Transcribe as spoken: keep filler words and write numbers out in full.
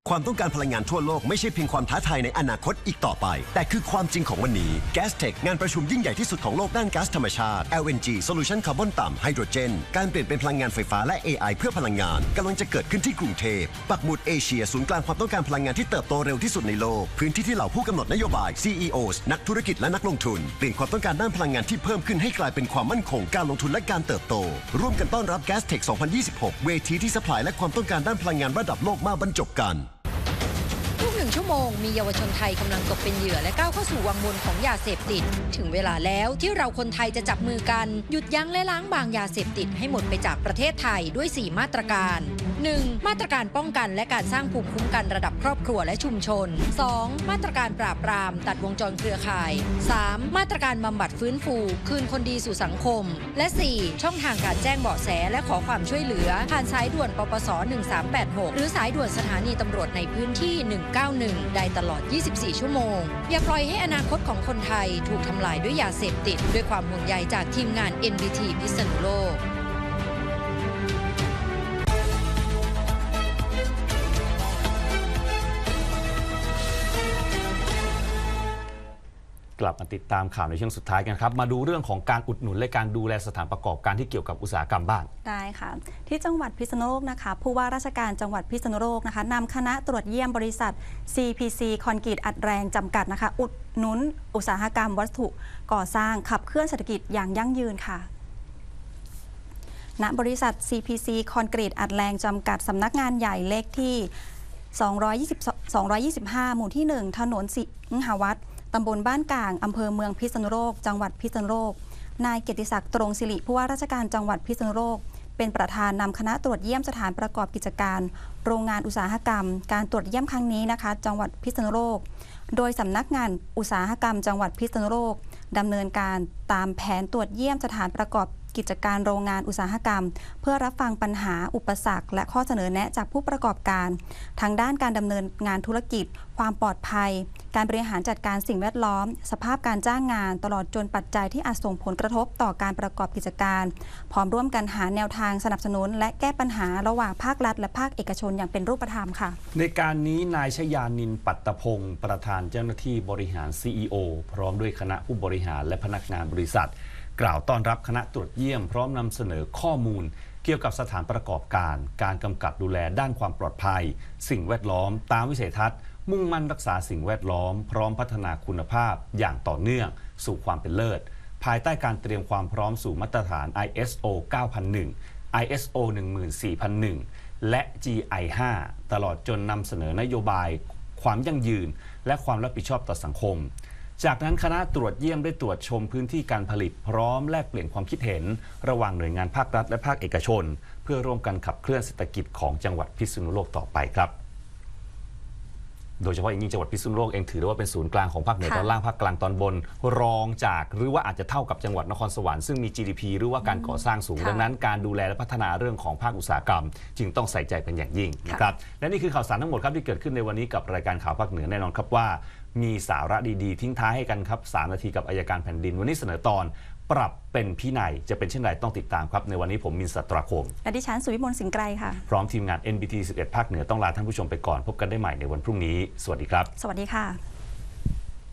ความต้องการพลังงานทั่วโลกไม่ใช่เพียงความท้าทายในอนาคตอีกต่อไปแต่คือความจริงของวันนี้ Gastech งานประชุมยิ่งใหญ่ที่สุดของโลกด้านก๊าซธรรมชาติ แอล เอ็น จี Solution คาร์บอนต่ำไฮโดรเจนการเปลี่ยนเป็นพลังงานไฟฟ้าและ เอ ไอ เพื่อพลังงานกำลังจะเกิดขึ้นที่กรุงเทพปักหมุดเอเชียศูนย์กลางความต้องการพลังงานที่เติบโตเร็วที่สุดในโลกพื้นที่ที่เหล่าผู้กำหนดนโยบาย ซี อี โอ นักธุรกิจและนักลงทุนเปลี่ยนความต้องการด้านพลังงานที่เพิ่มขึ้นให้กลายเป็นความมั่นคงการลงทุนและการเติบโตร่วมกันต้อนรับ Gastech สองพันยี่สิบหกเวทีที่ซัพพลายและความต้องการด้านพลังงานระดับโลกมาบรรจบกันทุกหนึ่งชั่วโมงมีเยาวชนไทยกำลังตกเป็นเหยื่อและก้าวเข้าสู่วังวนของยาเสพติดถึงเวลาแล้วที่เราคนไทยจะจับมือกันหยุดยั้งและล้างบางยาเสพติดให้หมดไปจากประเทศไทยด้วยสี่มาตรการ หนึ่ง มาตรการป้องกันและการสร้างภูมิคุ้มกันระดับครอบครัวและชุมชน สอง มาตรการปราบปรามตัดวงจรเครือข่าย สาม มาตรการบำบัดฟื้นฟูคืนคนดีสู่สังคมและสี่ ช่องทางการแจ้งเบาะแสและขอความช่วยเหลือผ่านสายด่วนปปสหนึ่งสามแปดหกหรือสายด่วนสถานีตำรวจในพื้นที่หนึ่งเก้าหนึ่งได้ตลอดยี่สิบสี่ชั่วโมงอย่าปล่อยให้อนาคตของคนไทยถูกทำลายด้วยยาเสพติดด้วยความห่วงใยจากทีมงาน เอ็น บี ที พิษณุโลกกลับมาติดตามข่าวในช่วงสุดท้ายกันครับมาดูเรื่องของการอุดหนุนและการดูแลสถานประกอบการที่เกี่ยวกับอุตสาหกรรมบ้านได้ค่ะที่จังหวัดพิษณุโลกนะคะผู้ว่าราชการจังหวัดพิษณุโลกนะคะนำคณะตรวจเยี่ยมบริษัท ซี พี ซี คอนกรีตอัดแรงจำกัดนะคะอุดหนุนอุตสาหกรรมวัสดุก่อสร้างขับเคลื่อนเศรษฐกิจอย่างยั่งยืนค่ะณบริษัท ซี พี ซี คอนกรีตอัดแรงจำกัดสำนักงานใหญ่เลขที่สองร้อยยี่สิบ สองร้อยยี่สิบห้าหมู่ที่หนึ่งถนนสิงหาวัฒน์ตำบลบ้านก่างอำเภอเมืองพิษณุโลกจังหวัดพิษณุโลกนายเกียรติศักดิ์ตรงศิริผู้ว่าราชการจังหวัดพิษณุโลกเป็นประธานนำคณะตรวจเยี่ยมสถานประกอบกิจการโรงงานอุตสาหกรรมการตรวจเยี่ยมครั้งนี้นะคะจังหวัดพิษณุโลกโดยสำนักงานอุตสาหกรรมจังหวัดพิษณุโลกดำเนินการตามแผนตรวจเยี่ยมสถานประกอบกิจการโรงงานอุตสาหกรรมเพื่อรับฟังปัญหาอุปสรรคและข้อเสนอแนะจากผู้ประกอบการทั้งด้านการดำเนินงานธุรกิจความปลอดภัยการบริหารจัดการสิ่งแวดล้อมสภาพการจ้างงานตลอดจนปัจจัยที่อาจส่งผลกระทบต่อการประกอบกิจการพร้อมร่วมกันหาแนวทางสนับสนุนและแก้ปัญหาระหว่างภาครัฐและภาคเอกชนอย่างเป็นรูปธรรมค่ะในการนี้นายชยานินปัตตพงศ์ประธานเจ้าหน้าที่บริหาร ซี อี โอ พร้อมด้วยคณะผู้บริหารและพนักงานบริษัทกล่าวต้อนรับคณะตรวจเยี่ยมพร้อมนำเสนอข้อมูลเกี่ยวกับสถานประกอบการการกำกับดูแลด้านความปลอดภัยสิ่งแวดล้อมตามวิสัยทัศน์มุ่งมั่นรักษาสิ่งแวดล้อมพร้อมพัฒนาคุณภาพอย่างต่อเนื่องสู่ความเป็นเลิศภายใต้การเตรียมความพร้อมสู่มาตรฐาน ไอ เอส โอ เก้าพันหนึ่ง ไอ เอส โอ หนึ่งหมื่นสี่พันหนึ่ง และ จี ไอ ห้า ตลอดจนนำเสนอนโยบายความยั่งยืนและความรับผิดชอบต่อสังคมจากนั้นคณะตรวจเยี่ยมได้ตรวจชมพื้นที่การผลิตพร้อมแลกเปลี่ยนความคิดเห็นระหว่างหน่วยงานภาครัฐและภาคเอกชนเพื่อร่วมกันขับเคลื่อนเศรษฐกิจของจังหวัดพิษณุโลกต่อไปครับโดยเฉพาะอย่างยิ่งจังหวัดพิษณุโลกเองถือได้ว่าเป็นศูนย์กลางของภาคเหนือตอนล่างภาคกลางตอนบนรองจากหรือว่าอาจจะเท่ากับจังหวัดนครสวรรค์ซึ่งมี จี ดี พี หรือว่าการก่อสร้างสูงดังนั้นการดูแลและพัฒนาเรื่องของภาคอุตสาหกรรมจึงต้องใส่ใจเป็นอย่างยิ่งนะครับและนี่คือข่าวสารทั้งหมดครับที่เกิดขึ้นในวันนี้กับรายการข่าวภาคเหนือแน่นอนครับว่ามีสาระดีๆทิ้งท้ายให้กันครับสามนาทีกับอัยการแผ่นดินวันนี้เสนอตอนปรับเป็นพินัยจะเป็นเช่นไรต้องติดตามครับในวันนี้ผมมินทร์ สัตราคมและดิฉันสุวิมลสิงห์ไกรค่ะพร้อมทีมงาน เอ็น บี ที สิบเอ็ด ภาคเหนือต้องลาท่านผู้ชมไปก่อนพบกันได้ใหม่ในวันพรุ่งนี้สวัสดีครับสวัสดีค่ะ